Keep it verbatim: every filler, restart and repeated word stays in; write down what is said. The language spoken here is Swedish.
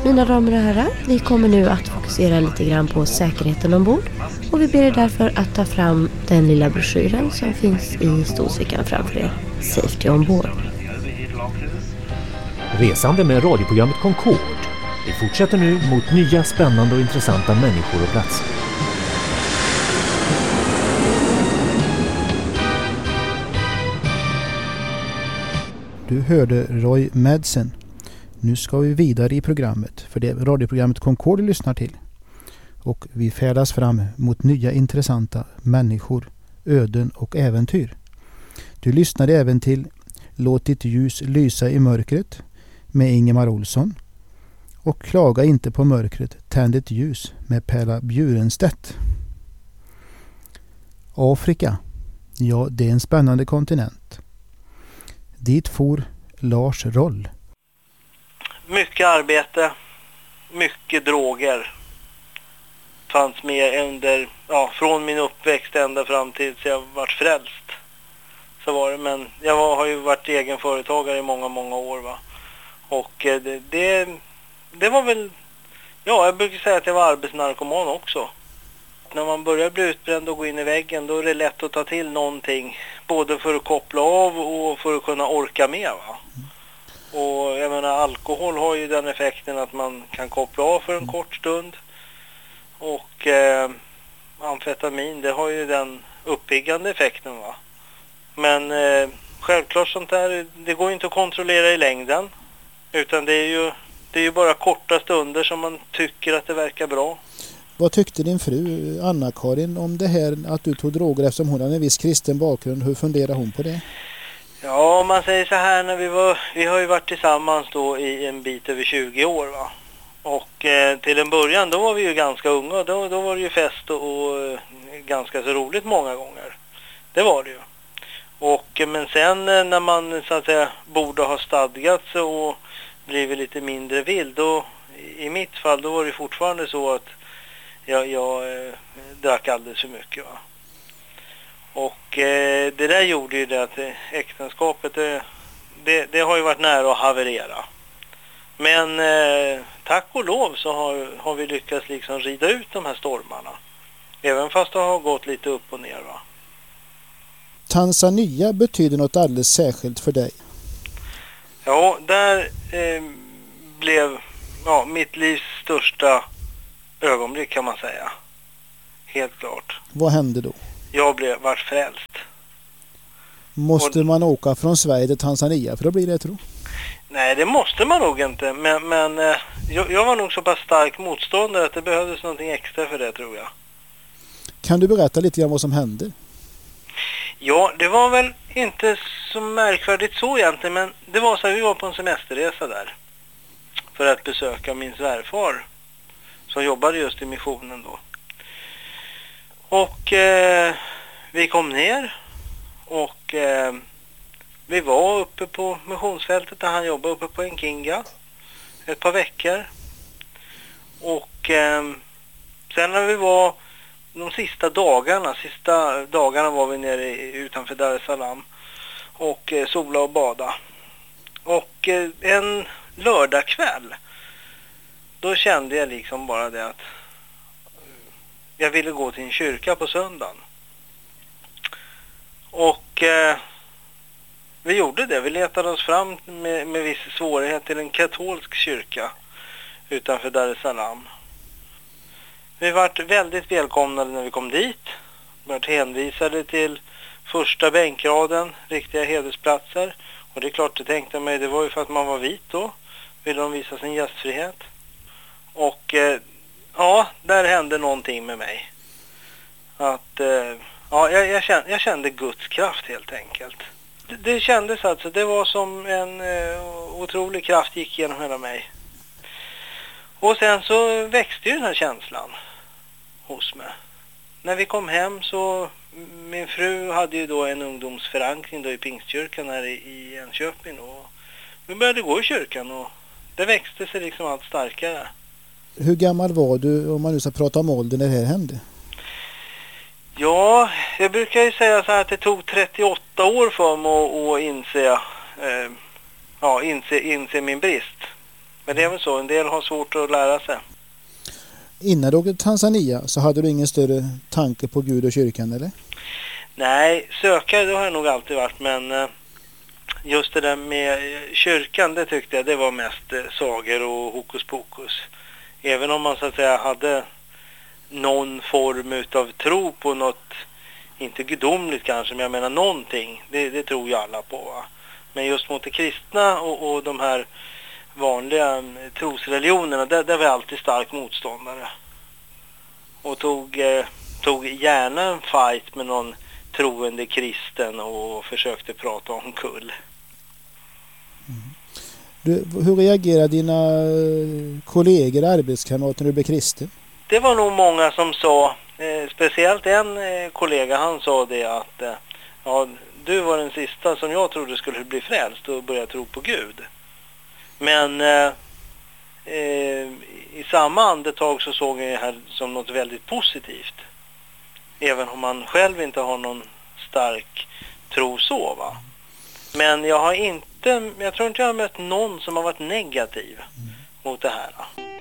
Mina damer och herrar, vi kommer nu att fokusera lite grann på säkerheten ombord och vi ber er därför att ta fram den lilla broschyren som finns i stolsfickan framför er. Safety ombord. Resande med radioprogrammet Concorde. Vi fortsätter nu mot nya spännande och intressanta människor och platser. Du hörde Roy Madsen. Nu ska vi vidare i programmet, för det är radioprogrammet Concorde lyssnar till. Och vi färdas fram mot nya intressanta människor, öden och äventyr. Du lyssnade även till Låt ditt ljus lysa i mörkret med Ingemar Olsson. Och Klaga inte på mörkret, tänd ett ljus med Perla Bjurenstedt. Afrika, ja det är en spännande kontinent. Dit for Lars Roll. Mycket arbete, mycket droger fanns med under, ja, från min uppväxt ända fram till så jag vart frälst. Så var det, men jag var, har ju varit egen företagare i många, många år va. Och det, det, det var väl, ja jag brukar säga att jag var arbetsnarkoman också. När man börjar bli utbränd och gå in i väggen då är det lätt att ta till någonting. Både för att koppla av och för att kunna orka med va. Och jag menar alkohol har ju den effekten att man kan koppla av för en kort stund. Och eh, amfetamin det har ju den uppiggande effekten va. Men eh, självklart sånt där, det går ju inte att kontrollera i längden. Utan det är ju, det är ju bara korta stunder som man tycker att det verkar bra. Vad tyckte din fru Anna-Karin om det här att du tog droger eftersom hon har en viss kristen bakgrund? Hur funderar hon på det? Ja, om man säger så här, när vi var, vi har ju varit tillsammans då i en bit över tjugo år va. Och eh, till en början då var vi ju ganska unga, då, då var det ju fest och, och ganska så roligt många gånger. Det var det ju. Och men sen när man så att säga borde ha stadgat sig och blivit lite mindre vild då, i mitt fall då var det fortfarande så att jag, jag eh, drack alldeles för mycket va. Och eh, det där gjorde ju det att äktenskapet det, det, det har ju varit nära att haverera. Men eh, tack och lov så har, har vi lyckats liksom rida ut de här stormarna. Även fast det har gått lite upp och ner va. Tanzania betyder något alldeles särskilt för dig. Ja, där eh, blev ja, mitt livs största ögonblick kan man säga. Helt klart. Vad hände då? Jag blev vart frälst. Måste och, man åka från Sverige till Tanzania för att bli det tro? Nej, det måste man nog inte. Men, men eh, jag, jag var nog så pass stark motståndare att det behövdes någonting extra för det tror jag. Kan du berätta lite grann vad som hände? Ja, det var väl inte så märkvärdigt så egentligen, men det var så att vi var på en semesterresa där för att besöka min svärfar som jobbade just i missionen då. Och eh, vi kom ner och eh, vi var uppe på missionsfältet där han jobbade uppe på Nkinga ett par veckor. Och eh, sen när vi var de sista dagarna, sista dagarna var vi nere utanför Dar es Salaam och eh, sola och bada. Och eh, en lördagkväll då kände jag liksom bara det att jag ville gå till en kyrka på söndagen. Och eh, vi gjorde det. Vi letade oss fram med, med viss svårighet till en katolsk kyrka utanför Dar es Salaam. Vi var väldigt välkomnade när vi kom dit. Vi var hänvisade till första bänkraden, riktiga hedersplatser. Och det är klart, det tänkte mig, det var ju för att man var vit då. Ville de visa sin gästfrihet. Och eh, ja, där hände någonting med mig. Att, eh, ja, jag, jag, kände, jag kände Guds kraft helt enkelt. Det, det kändes alltså, det var som en eh, otrolig kraft gick genom hela mig. Och sen så växte ju den här känslan hos mig. När vi kom hem så, min fru hade ju då en ungdomsförankring då i Pingstkyrkan här i, i Enköping. Och vi började gå i kyrkan och det växte sig liksom allt starkare. Hur gammal var du om man nu ska prata om ålder när det här hände? Ja, jag brukar ju säga så här att det tog trettioåtta år för mig att, att inse, eh, ja, inse, inse min brist. Men det är väl så, en del har svårt att lära sig. Innan du åkte till Tanzania så hade du ingen större tanke på Gud och kyrkan, eller? Nej, sökare det har jag nog alltid varit, men just det där med kyrkan, det tyckte jag det var mest sagor och hokus pokus. Även om man så att säga hade någon form utav tro på något, inte gudomligt kanske, men jag menar någonting, det, det tror ju alla på, va? Men just mot det kristna och, och de här vanliga trosreligionerna, där, där var jag alltid stark motståndare. Och tog, eh, tog gärna en fight med någon troende kristen och försökte prata om kull. Mm. Du, hur reagerade dina kollegor och arbetskamrater när du blev kristen? Det var nog många som sa, eh, speciellt en eh, kollega, han sa det att eh, ja, du var den sista som jag trodde skulle bli frälst och börja tro på Gud. Men eh, eh, i samma andetag så såg jag det här som något väldigt positivt. Även om man själv inte har någon stark tro så, va. Men jag har inte, jag tror inte jag har mött någon som har varit negativ mm. mot det här.